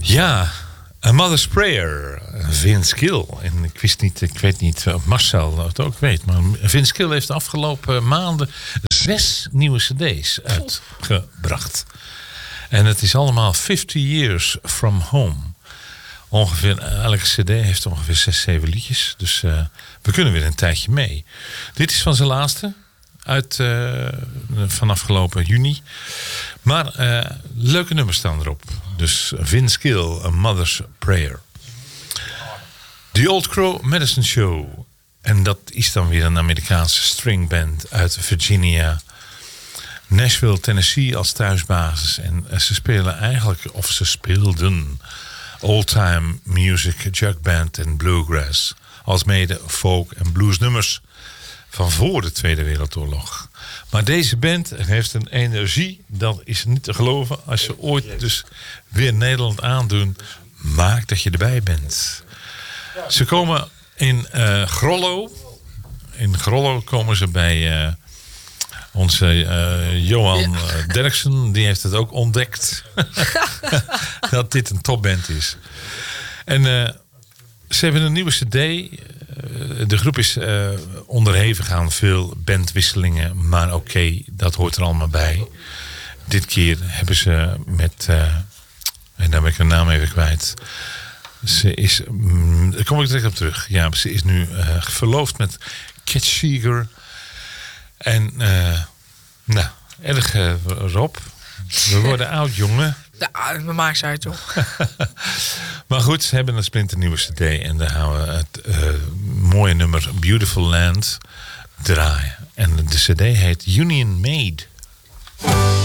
Ja, A Mother's Prayer, Vince Gill. En ik weet niet of Marcel het ook weet, maar Vince Gill heeft de afgelopen maanden 6 nieuwe cd's uitgebracht. En het is allemaal 50 Years From Home. Ongeveer, elke cd heeft ongeveer 6, 7 liedjes. Dus we kunnen weer een tijdje mee. Dit is van zijn laatste. Van afgelopen juni. Maar leuke nummers staan erop. Dus Vince Gill, A Mother's Prayer. The Old Crow Medicine Show. En dat is dan weer een Amerikaanse stringband uit Virginia. Nashville, Tennessee als thuisbasis. En ze spelen eigenlijk, of ze speelden, old-time music, jugband en bluegrass. Alsmede folk en bluesnummers van voor de Tweede Wereldoorlog. Maar deze band heeft een energie, dat is niet te geloven. Als je ooit dus weer Nederland aandoen, maak dat je erbij bent. Ze komen in Grollo. In Grollo komen ze bij onze Johan Derksen. Die heeft het ook ontdekt. Dat dit een topband is. En ze hebben een nieuwe cd. De groep is onderhevig aan veel bandwisselingen. Maar oké, dat hoort er allemaal bij. Dit keer hebben ze met... en daar ben ik haar naam even kwijt. Ze is... daar kom ik direct op terug. Ja, ze is nu verloofd met Cat Seeger. En... nou, erg Rob. We worden oud, jongen. Ja, dat maakt ze uit, toch? Maar goed, ze hebben een splinternieuwe cd. En daar gaan we het mooie nummer Beautiful Land draaien. En de cd heet Union Made.